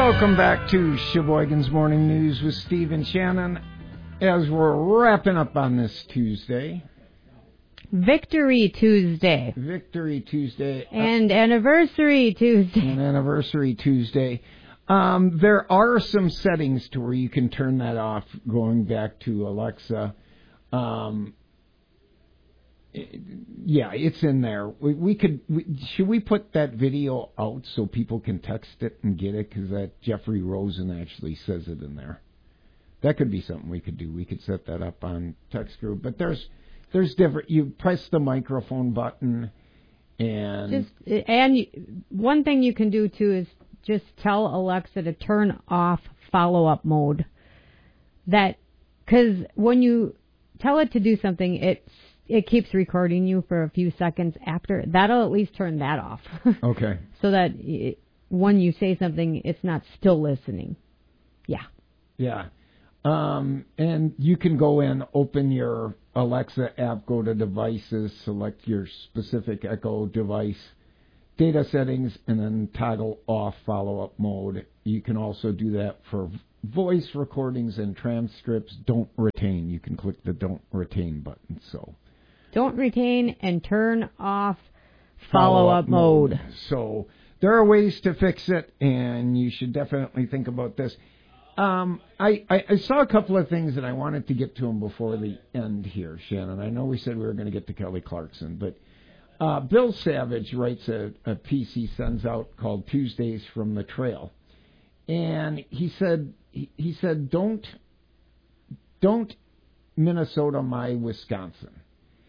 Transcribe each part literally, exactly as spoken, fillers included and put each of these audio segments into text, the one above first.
Welcome back to Sheboygan's Morning News with Steve and Shannon. As we're wrapping up on this Tuesday. Victory Tuesday. Victory Tuesday. And uh, Anniversary Tuesday. And Anniversary Tuesday. Um, there are some settings to where you can turn that off going back to Alexa. Um, it, yeah, it's in there. We, we could. We, should we put that video out so people can text it and get it? Because that Jeffrey Rosen actually says it in there. That could be something we could do. We could set that up on text group. But there's there's different. You press the microphone button, and just and one thing you can do too is just tell Alexa to turn off follow-up mode. That because when you tell it to do something, it's it keeps recording you for a few seconds after. That'll at least turn that off. Okay. So that it, when you say something, it's not still listening. Yeah. Yeah. Um, and you can go in, open your Alexa app, go to devices, select your specific Echo device, data settings, and then toggle off follow-up mode. You can also do that for voice recordings and transcripts. Don't retain. You can click the don't retain button. So don't retain and turn off follow-up, follow-up mode. mode. So there are ways to fix it, and you should definitely think about this. Um, I, I, I saw a couple of things, and I wanted to get to them before the end here, Shannon. I know we said we were going to get to Kelly Clarkson, but uh, Bill Savage writes a, a piece he sends out called Tuesdays from the Trail, and he said he, he said don't don't Minnesota my Wisconsin,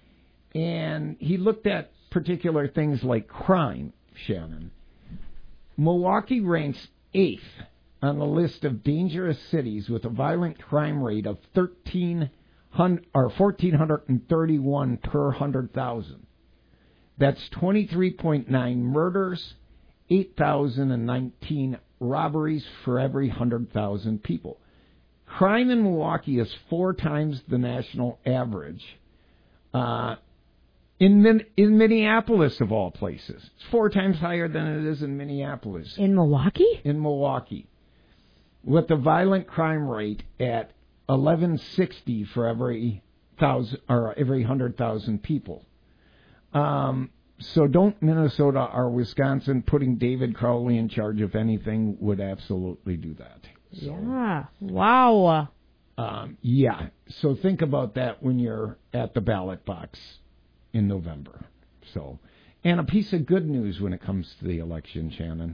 and he looked at particular things like crime, Shannon. Milwaukee ranks eighth on the list of dangerous cities with a violent crime rate of thirteen hundred or one thousand four hundred thirty-one per one hundred thousand. That's twenty-three point nine murders, eight thousand nineteen robberies for every one hundred thousand people. Crime in Milwaukee is four times the national average. Uh, in Min- in Minneapolis, of all places, it's four times higher than it is in Minneapolis. In Milwaukee? In Milwaukee. With the violent crime rate at eleven sixty for every thousand or every hundred thousand people. Um, so don't Minnesota or Wisconsin. Putting David Crowley in charge of anything would absolutely do that. So, yeah. Wow. Um, yeah. So think about that when you're at the ballot box in November. So, and a piece of good news when it comes to the election, Shannon.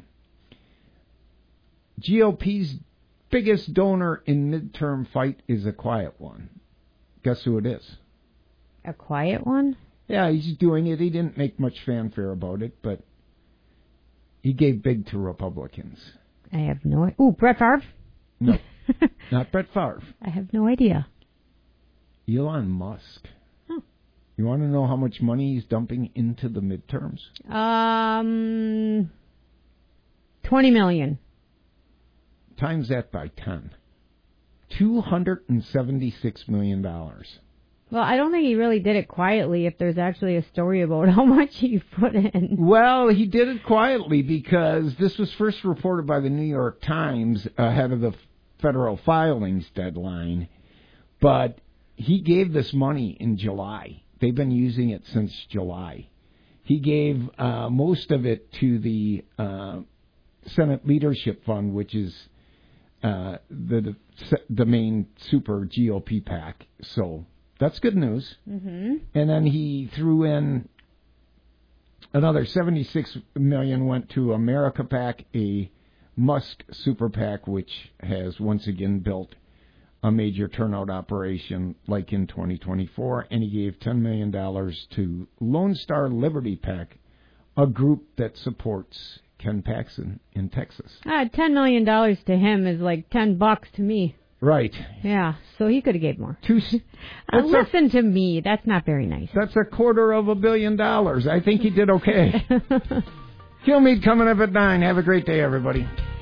G O P's biggest donor in midterm fight is a quiet one. Guess who it is? A quiet one? Yeah, he's doing it. He didn't make much fanfare about it, but he gave big to Republicans. I have no idea. Ooh, Brett Favre? No, not Brett Favre. I have no idea. Elon Musk. Huh. You want to know how much money he's dumping into the midterms? Um, twenty million. Times that by ten. two hundred seventy-six million dollars. Well, I don't think he really did it quietly if there's actually a story about how much he put in. Well, he did it quietly because this was first reported by the New York Times ahead of the federal filings deadline. But he gave this money in July. They've been using it since July. He gave uh, most of it to the uh, Senate Leadership Fund, which is uh, the the main super G O P PAC. So that's good news. Mm-hmm. And then he threw in another seventy-six million dollars went to America PAC, a Musk super PAC, which has once again built a major turnout operation like in twenty twenty-four. And he gave ten million dollars to Lone Star Liberty PAC, a group that supports Ken Paxton in Texas. Ah, ten million dollars to him is like ten bucks to me. Right. Yeah, so he could have gave more. Two, uh, listen a, to me. That's not very nice. That's a quarter of a billion dollars. I think he did okay. Kilmeade coming up at nine. Have a great day, everybody.